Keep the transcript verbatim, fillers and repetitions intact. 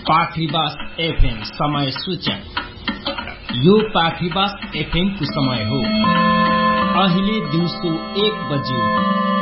पाखरीबास FM समय सूचक। यो पाखरीबास एफएम को समय हो। अहिले दिउँसो एक बज्यो।